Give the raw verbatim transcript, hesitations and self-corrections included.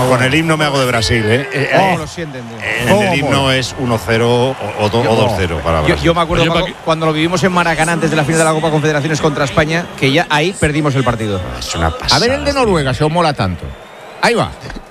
con el himno me hago de Brasil, ¿eh? eh ¿Cómo eh, lo sienten? En el himno es uno cero o, o dos cero para Yo, Brasil. yo me acuerdo, Oye, Paco, Paqui- cuando lo vivimos en Maracaná antes de la final de la Copa Confederaciones contra España, que ya ahí perdimos el partido. Es una pasada. A ver el de Noruega, si os mola tanto. Ahí va.